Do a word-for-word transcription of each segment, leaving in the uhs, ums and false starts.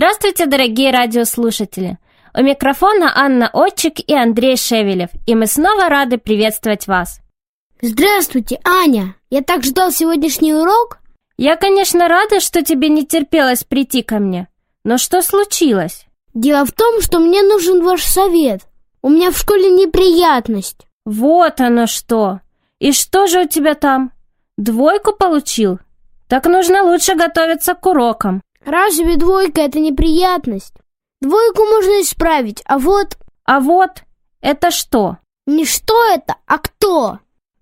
Здравствуйте, дорогие радиослушатели! У микрофона Анна Отчик и Андрей Шевелев, и мы снова рады приветствовать вас. Здравствуйте, Аня! Я так ждал сегодняшний урок. Я, конечно, рада, что тебе не терпелось прийти ко мне. Но что случилось? Дело в том, что мне нужен ваш совет. У меня в школе неприятность. Вот оно что! И что же у тебя там? Двойку получил? Так нужно лучше готовиться к урокам. Разве двойка — это неприятность? Двойку можно исправить, а вот... А вот? Это что? Не что это, а кто?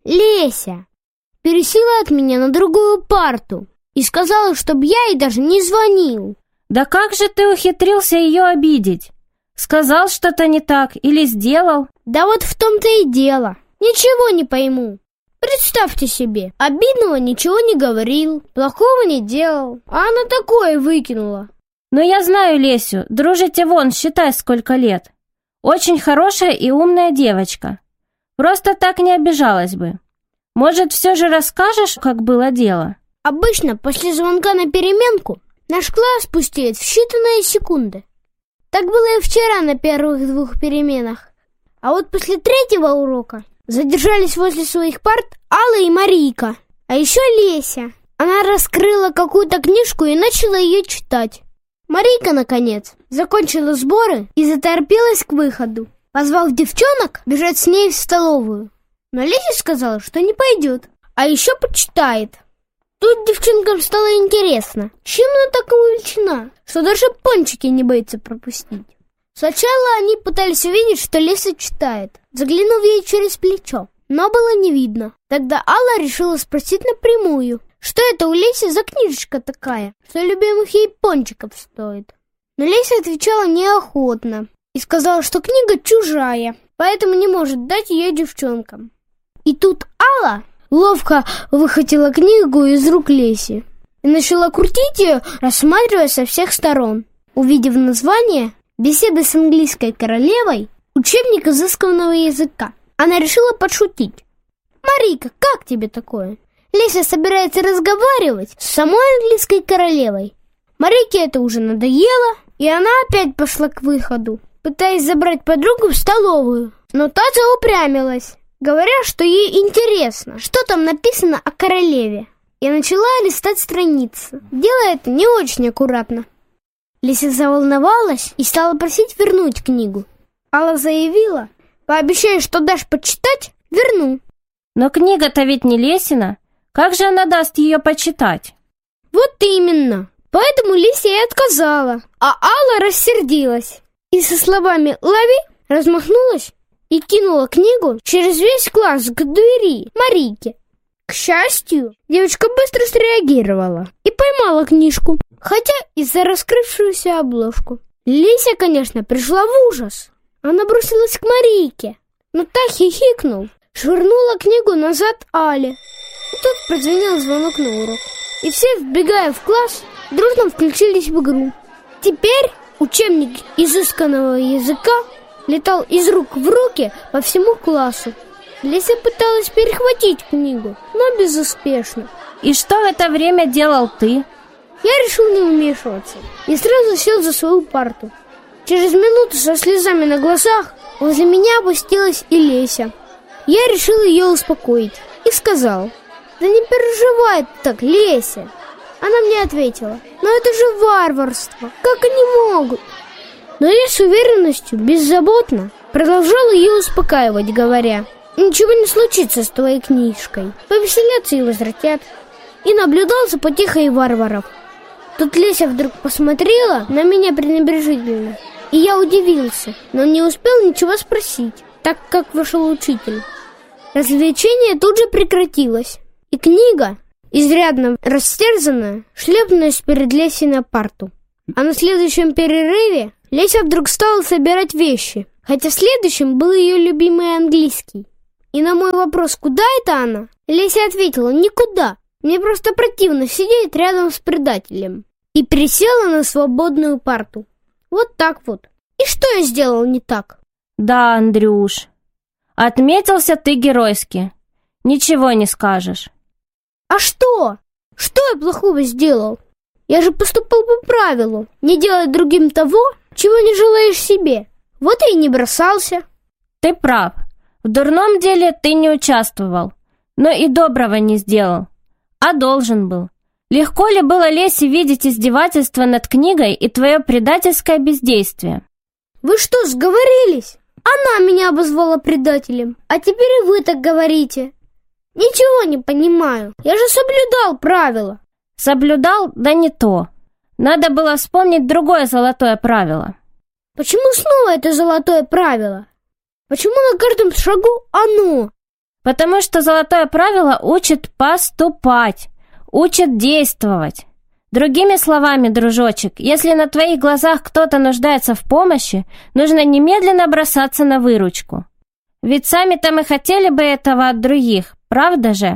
Леся. Пересела от меня на другую парту и сказала, чтобы я ей даже не звонил. Да как же ты ухитрился ее обидеть? Сказал что-то не так или сделал? Да вот в том-то и дело. Ничего не пойму. Представьте себе, обидного ничего не говорил, плохого не делал, а она такое выкинула. Но я знаю Лесю, дружите вон, считай, сколько лет. Очень хорошая и умная девочка. Просто так не обижалась бы. Может, все же расскажешь, как было дело? Обычно после звонка на переменку наш класс пустеет в считанные секунды. Так было и вчера на первых двух переменах. А вот после третьего урока задержались возле своих парт Алла и Марийка. А еще Леся. Она раскрыла какую-то книжку и начала ее читать. Марийка, наконец, закончила сборы и заторопилась к выходу, позвав девчонок бежать с ней в столовую. Но Леся сказала, что не пойдет, а еще почитает. Тут девчонкам стало интересно, чем она так увлечена, что даже пончики не боится пропустить. Сначала они пытались увидеть, что Леся читает, заглянув ей через плечо, но было не видно. Тогда Алла решила спросить напрямую, что это у Леси за книжечка такая, что любимых ей пончиков стоит. Но Леся отвечала неохотно и сказала, что книга чужая, поэтому не может дать ее девчонкам. И тут Алла ловко выхватила книгу из рук Леси и начала крутить ее, рассматривая со всех сторон. Увидев название «Беседы с английской королевой», учебник изысканного языка, она решила подшутить. «Марийка, как тебе такое? Леся собирается разговаривать с самой английской королевой». Марийке это уже надоело, и она опять пошла к выходу, пытаясь забрать подругу в столовую. Но та заупрямилась, говоря, что ей интересно, что там написано о королеве, и начала листать страницы, делая это не очень аккуратно. Леся заволновалась и стала просить вернуть книгу. Алла заявила: «Пообещай, что дашь почитать, верну». Но книга-то ведь не Лесина. Как же она даст ее почитать? Вот именно. Поэтому Леся и отказала, а Алла рассердилась. И со словами «лови» размахнулась и кинула книгу через весь класс к двери Марийке. К счастью, девочка быстро среагировала и поймала книжку, хотя и за раскрывшуюся обложку. Леся, конечно, пришла в ужас. Она бросилась к Марийке, но та, хихикнув, швырнула книгу назад Але. И тут прозвенел звонок на урок, и все, вбегая в класс, дружно включились в игру. Теперь учебник изысканного языка летал из рук в руки по всему классу. Леся пыталась перехватить книгу, но безуспешно. И что в это время делал ты? Я решил не вмешиваться и сразу сел за свою парту. Через минуту со слезами на глазах возле меня опустилась и Леся. Я решил ее успокоить и сказал: «Да не переживай так, Леся». Она мне ответила: «Но это же варварство, как они могут?» Но я с уверенностью, беззаботно продолжал ее успокаивать, говоря: «Ничего не случится с твоей книжкой, повеселятся и возвратят». И наблюдал за потехой варваров. Тут Леся вдруг посмотрела на меня пренебрежительно, и я удивился, но не успел ничего спросить, так как вошел учитель. Развлечение тут же прекратилось, и книга, изрядно растерзанная, шлепнулась перед Лесей на парту. А на следующем перерыве Леся вдруг стала собирать вещи, хотя следующим был ее любимый английский. И на мой вопрос, куда это она, Леся ответила: «Никуда. Мне просто противно сидеть рядом с предателем». И пересела на свободную парту. Вот так вот. И что я сделал не так? Да, Андрюш, отметился ты геройски. Ничего не скажешь. А что? Что я плохого сделал? Я же поступал по правилу, не делай другим того, чего не желаешь себе. Вот и не бросался. Ты прав. В дурном деле ты не участвовал, но и доброго не сделал, а должен был. Легко ли было Лесе видеть издевательство над книгой и твое предательское бездействие? Вы что, сговорились? Она меня обозвала предателем, а теперь и вы так говорите. Ничего не понимаю, я же соблюдал правила. Соблюдал, да не то. Надо было вспомнить другое золотое правило. Почему снова это золотое правило? Почему на каждом шагу оно? Потому что золотое правило учит поступать, учит действовать. Другими словами, дружочек, если на твоих глазах кто-то нуждается в помощи, нужно немедленно бросаться на выручку. Ведь сами-то мы хотели бы этого от других, правда же?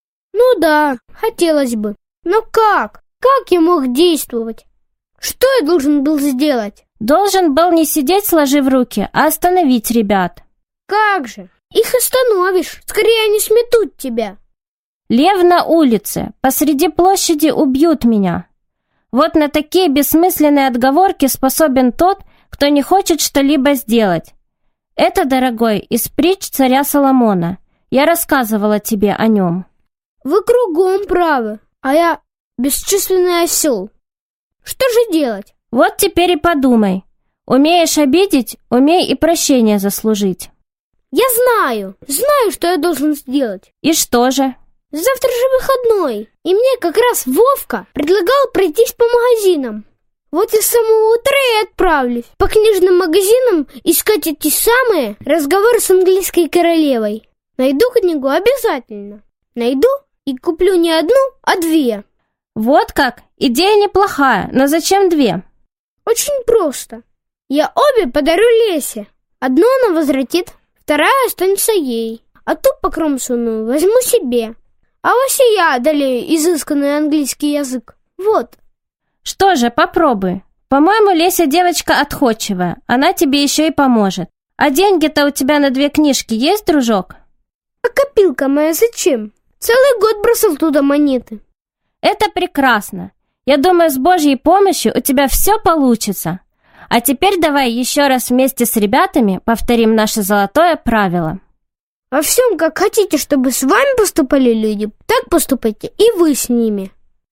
Ну да, хотелось бы. Но как? Как я мог действовать? Что я должен был сделать? Должен был не сидеть, сложив руки, а остановить ребят. Как же? Их остановишь. Скорее они сметут тебя. Лев на улице, посреди площади убьют меня. Вот на такие бессмысленные отговорки способен тот, кто не хочет что-либо сделать. Это, дорогой, из притч царя Соломона. Я рассказывала тебе о нем. Вы кругом правы, а я бесчувственный осел. Что же делать? Вот теперь и подумай. Умеешь обидеть, умей и прощения заслужить. Я знаю, знаю, что я должен сделать. И что же? Завтра же выходной, и мне как раз Вовка предлагал пройтись по магазинам. Вот и с самого утра я отправлюсь по книжным магазинам искать эти самые разговоры с английской королевой. Найду книгу обязательно. Найду и куплю не одну, а две. Вот как? Идея неплохая, но зачем две? Очень просто. Я обе подарю Лесе. Одну она возвратит, вторая останется ей. А ту покромсанную возьму себе. А вось и я одолею изысканный английский язык. Вот. Что же, попробуй. По-моему, Леся девочка отходчивая. Она тебе еще и поможет. А деньги-то у тебя на две книжки есть, дружок? А копилка моя зачем? Целый год бросал туда монеты. Это прекрасно. Я думаю, с Божьей помощью у тебя все получится. А теперь давай еще раз вместе с ребятами повторим наше золотое правило. Во всем, как хотите, чтобы с вами поступали люди, так поступайте и вы с ними.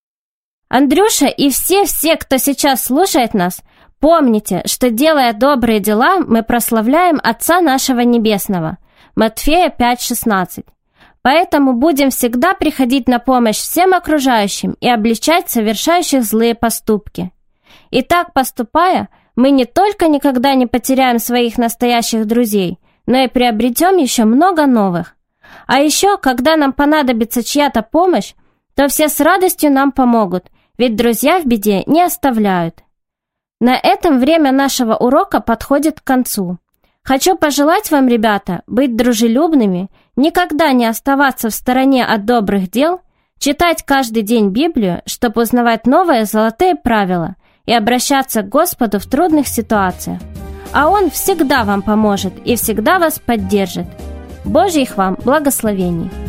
Андрюша и все-все, кто сейчас слушает нас, помните, что, делая добрые дела, мы прославляем Отца нашего Небесного. Матфея пять шестнадцать. Поэтому будем всегда приходить на помощь всем окружающим и обличать совершающих злые поступки. И так поступая, мы не только никогда не потеряем своих настоящих друзей, но и приобретем еще много новых. А еще, когда нам понадобится чья-то помощь, то все с радостью нам помогут, ведь друзья в беде не оставляют. На этом время нашего урока подходит к концу. Хочу пожелать вам, ребята, быть дружелюбными, никогда не оставаться в стороне от добрых дел, читать каждый день Библию, чтобы узнавать новые золотые правила и обращаться к Господу в трудных ситуациях. А Он всегда вам поможет и всегда вас поддержит. Божьих вам благословений!